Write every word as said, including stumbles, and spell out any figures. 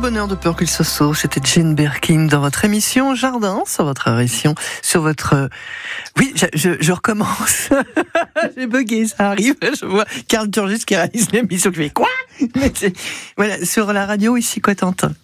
bonheur de peur qu'il se sauve, c'était Jane Birkin dans votre émission Jardin, sur votre émission, sur votre... Oui, je, je, je recommence. J'ai bugué, ça arrive. Je vois Carl Turgis qui réalise l'émission qui fait quoi? Mais voilà, sur la radio ici Cotentin.